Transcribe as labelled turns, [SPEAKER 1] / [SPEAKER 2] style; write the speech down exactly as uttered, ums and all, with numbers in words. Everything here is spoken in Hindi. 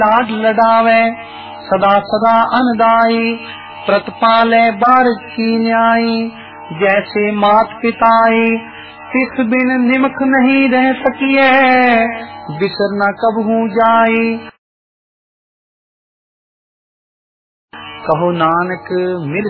[SPEAKER 1] लाड लडावे सदा सदा अनदाई, प्रतपाले बारिश की न्यायी, जैसे मात पिताई, तिस बिन निमख नहीं रह सकिए, बिसर न कबहू जाई। कहो नानक मिल